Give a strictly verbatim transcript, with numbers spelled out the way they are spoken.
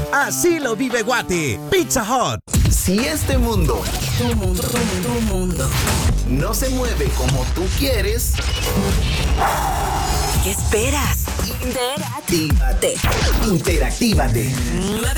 Así lo vive Guate. Pizza Hut. Si este mundo, Tu mundo, tu mundo, tu mundo. no se mueve como tú quieres, ¿Qué esperas? Interactívate. interactívate.